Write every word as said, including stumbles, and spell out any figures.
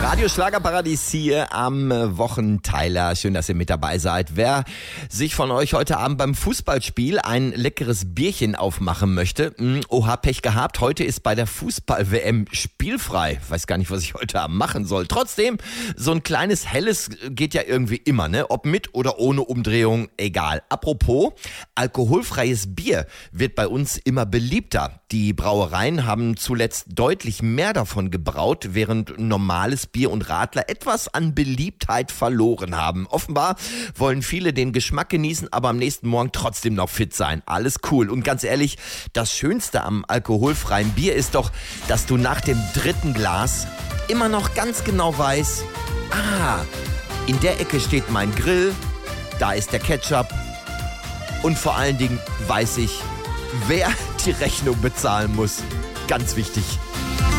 Radio Schlagerparadies hier am Wochenteiler. Schön, dass ihr mit dabei seid. Wer sich von euch heute Abend beim Fußballspiel ein leckeres Bierchen aufmachen möchte, mh, oha, Pech gehabt. Heute ist bei der Fußball-W M spielfrei. Weiß gar nicht, was ich heute Abend machen soll. Trotzdem, so ein kleines Helles geht ja irgendwie immer, ne? Ob mit oder ohne Umdrehung, egal. Apropos, alkoholfreies Bier wird bei uns immer beliebter. Die Brauereien haben zuletzt deutlich mehr davon gebraut, während normales Bier und Radler etwas an Beliebtheit verloren haben. Offenbar wollen viele den Geschmack genießen, aber am nächsten Morgen trotzdem noch fit sein. Alles cool. Und ganz ehrlich, das Schönste am alkoholfreien Bier ist doch, dass du nach dem dritten Glas immer noch ganz genau weißt, ah, in der Ecke steht mein Grill, da ist der Ketchup und vor allen Dingen weiß ich, wer die Rechnung bezahlen muss. Ganz wichtig.